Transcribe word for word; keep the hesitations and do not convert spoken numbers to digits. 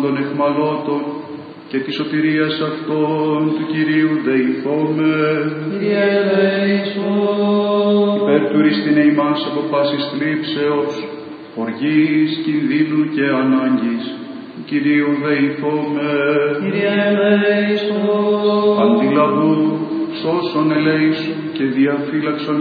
πάντων εχμαλώτων και τη σωτηρίας αυτών του Κυρίου δεηθόμεν. Κύριε ελέησον. Υπερτουρίστην ημάς από πάσης θλίψεως, οργής, κινδύνου και ανάγκης, του Κυρίου δεηθόμεν. Κύριε ελέησον. Αντιλαβού, σώσον ελέησον και διαφύλαξον